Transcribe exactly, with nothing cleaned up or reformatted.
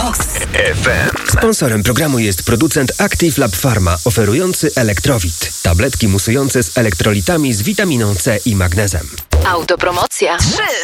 ROX F M. Sponsorem programu jest producent Active Lab Pharma, oferujący Elektrowit. Tabletki musujące z elektrolitami z witaminą C i magnezem. Autopromocja. trzy.